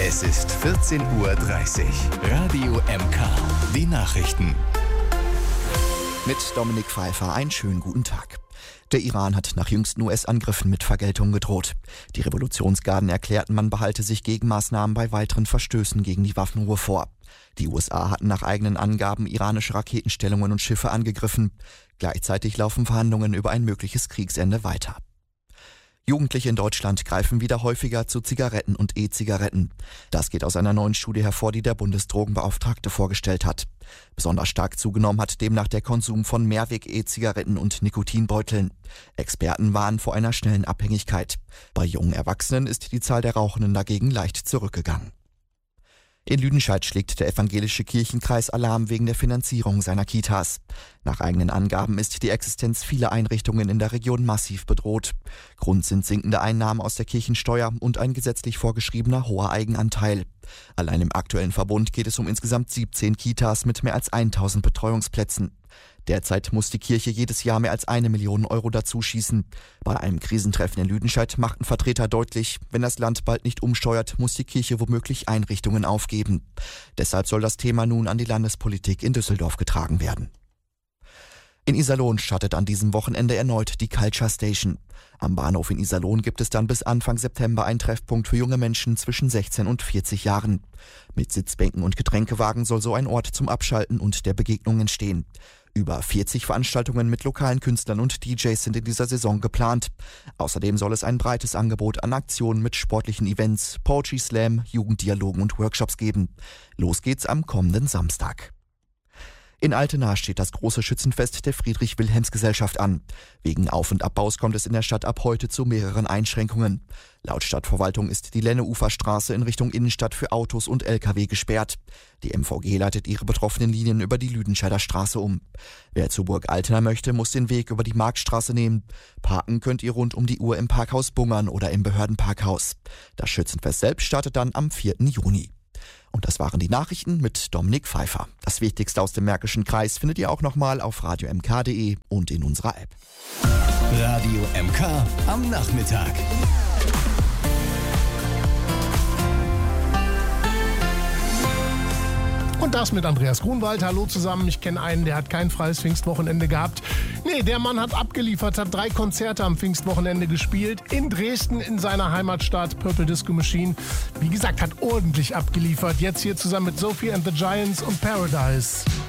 Es ist 14:30 Uhr. Radio MK. Die Nachrichten. Mit Dominik Pfeiffer einen schönen guten Tag. Der Iran hat nach jüngsten US-Angriffen mit Vergeltung gedroht. Die Revolutionsgarden erklärten, man behalte sich Gegenmaßnahmen bei weiteren Verstößen gegen die Waffenruhe vor. Die USA hatten nach eigenen Angaben iranische Raketenstellungen und Schiffe angegriffen. Gleichzeitig laufen Verhandlungen über ein mögliches Kriegsende weiter. Jugendliche in Deutschland greifen wieder häufiger zu Zigaretten und E-Zigaretten. Das geht aus einer neuen Studie hervor, die der Bundesdrogenbeauftragte vorgestellt hat. Besonders stark zugenommen hat demnach der Konsum von Mehrweg-E-Zigaretten und Nikotinbeuteln. Experten warnen vor einer schnellen Abhängigkeit. Bei jungen Erwachsenen ist die Zahl der Rauchenden dagegen leicht zurückgegangen. In Lüdenscheid schlägt der evangelische Kirchenkreis Alarm wegen der Finanzierung seiner Kitas. Nach eigenen Angaben ist die Existenz vieler Einrichtungen in der Region massiv bedroht. Grund sind sinkende Einnahmen aus der Kirchensteuer und ein gesetzlich vorgeschriebener hoher Eigenanteil. Allein im aktuellen Verbund geht es um insgesamt 17 Kitas mit mehr als 1000 Betreuungsplätzen. Derzeit muss die Kirche jedes Jahr mehr als 1 Million Euro dazuschießen. Bei einem Krisentreffen in Lüdenscheid machten Vertreter deutlich, wenn das Land bald nicht umsteuert, muss die Kirche womöglich Einrichtungen aufgeben. Deshalb soll das Thema nun an die Landespolitik in Düsseldorf getragen werden. In Iserlohn startet an diesem Wochenende erneut die Culture Station. Am Bahnhof in Iserlohn gibt es dann bis Anfang September einen Treffpunkt für junge Menschen zwischen 16 und 40 Jahren. Mit Sitzbänken und Getränkewagen soll so ein Ort zum Abschalten und der Begegnung entstehen. Über 40 Veranstaltungen mit lokalen Künstlern und DJs sind in dieser Saison geplant. Außerdem soll es ein breites Angebot an Aktionen mit sportlichen Events, Poetry Slam, Jugenddialogen und Workshops geben. Los geht's am kommenden Samstag. In Altena steht das große Schützenfest der Friedrich-Wilhelms-Gesellschaft an. Wegen Auf- und Abbaus kommt es in der Stadt ab heute zu mehreren Einschränkungen. Laut Stadtverwaltung ist die Lenne-Uferstraße in Richtung Innenstadt für Autos und Lkw gesperrt. Die MVG leitet ihre betroffenen Linien über die Lüdenscheider Straße um. Wer zur Burg Altena möchte, muss den Weg über die Marktstraße nehmen. Parken könnt ihr rund um die Uhr im Parkhaus Bungern oder im Behördenparkhaus. Das Schützenfest selbst startet dann am 4. Juni. Und das waren die Nachrichten mit Dominik Pfeiffer. Das Wichtigste aus dem Märkischen Kreis findet ihr auch nochmal auf radiomk.de und in unserer App. Radio MK am Nachmittag. Und das mit Andreas Grunwald. Hallo zusammen. Ich kenne einen, der hat kein freies Pfingstwochenende gehabt. Nee, der Mann hat abgeliefert, hat 3 Konzerte am Pfingstwochenende gespielt. In Dresden, in seiner Heimatstadt, Purple Disco Machine. Wie gesagt, hat ordentlich abgeliefert. Jetzt hier zusammen mit Sophie and the Giants und Paradise.